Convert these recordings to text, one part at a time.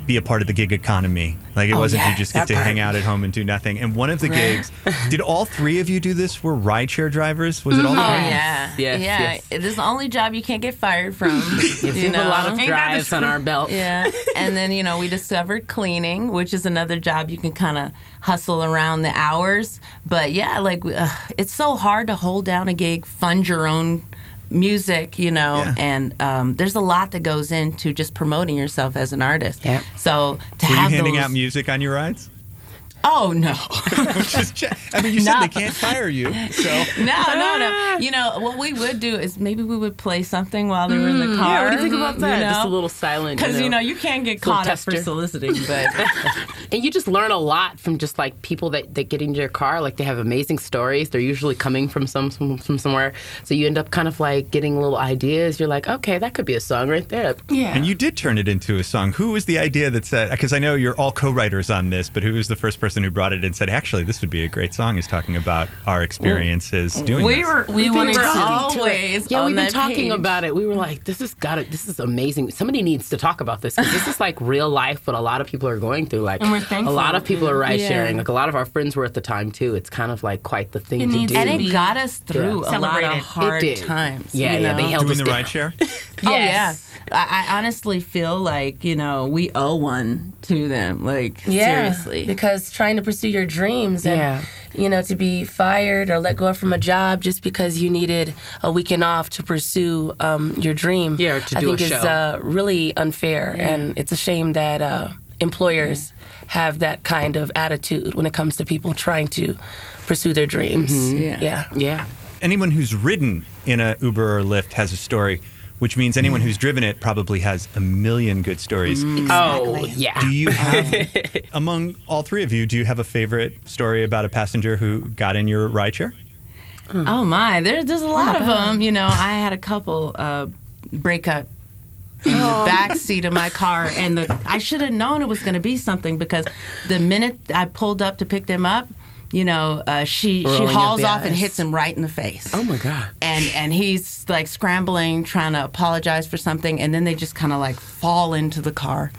be a part of the gig economy. Like it wasn't you just get to hang out at home and do nothing. And one of the gigs, did all three of you do this? Were rideshare drivers? Was it all the Oh, three? yeah. It is the only job you can't get fired from. We have a lot of drives on our belt. Yeah. And then, we discovered cleaning, which is another job you can kind of hustle around the hours. But yeah, it's so hard to hold down a gig, fund your own music, and there's a lot that goes into just promoting yourself as an artist. Yeah. So Were you handing out music on your rides? Oh, no. You said they can't fire you, so. No. What we would do is maybe we would play something while they were in the car. Yeah, what do you think about that? Just a little silent. Because, you can't get caught up for soliciting. But and you just learn a lot from just, people that get into your car. Like, they have amazing stories. They're usually coming from somewhere. So you end up kind of, getting little ideas. You're like, okay, that could be a song right there. Yeah. And you did turn it into a song. Who was the idea that said, because I know you're all co-writers on this, but who was the first person who brought it and said, actually, this would be a great song, is talking about our experiences doing this? We wanted to always. Yeah, we've been talking about it. We were like, this is amazing. Somebody needs to talk about this, because this is real life, what a lot of people are going through. And we're thankful. A lot of people are ride sharing. A lot of our friends were at the time too. It's kind of quite the thing to do. And it got us through a lot of hard times. Yeah, they held doing us the down. ride share? Oh, yeah. I honestly feel like, we owe one to them. Seriously. Because trying to pursue your dreams and, to be fired or let go from a job just because you needed a weekend off to pursue your dream, or to do I think is really unfair. Yeah. And it's a shame that employers have that kind of attitude when it comes to people trying to pursue their dreams. Mm-hmm. Yeah. Anyone who's ridden in a Uber or Lyft has a story, which means anyone who's driven it probably has a million good stories. Oh, yeah. Do you have, among all three of you, do you have a favorite story about a passenger who got in your rideshare? Oh, my. There's a lot of them. I had a couple break up in the back seat of my car, and I should have known it was going to be something, because the minute I pulled up to pick them up, she hauls off and hits him right in the face. Oh, my God. And he's scrambling, trying to apologize for something, and then they just kind of fall into the car.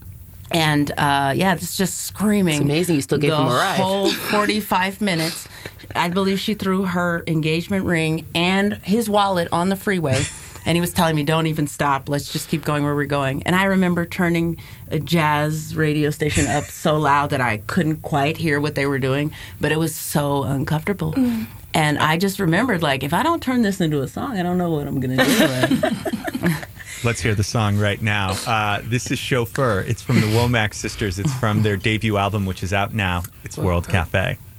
And it's just screaming. It's amazing you still gave him a ride. The whole 45 minutes. I believe she threw her engagement ring and his wallet on the freeway. And he was telling me, don't even stop. Let's just keep going where we're going. And I remember turning a jazz radio station up so loud that I couldn't quite hear what they were doing. But it was so uncomfortable. And I just remembered, if I don't turn this into a song, I don't know what I'm going to do. Let's hear the song right now. This is Chauffeur. It's from the Womack Sisters. It's from their debut album, which is out now. It's World Cafe.